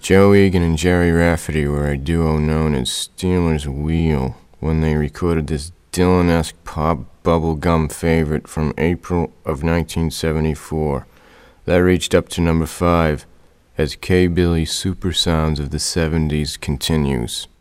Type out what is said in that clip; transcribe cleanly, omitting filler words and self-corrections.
Joe Egan and Jerry Rafferty were a duo known as Stealers Wheel when they recorded this Dylan-esque pop bubblegum favorite from April of 1974 that reached up to number 5 as K. Billy's Super Sounds of the 70s continues.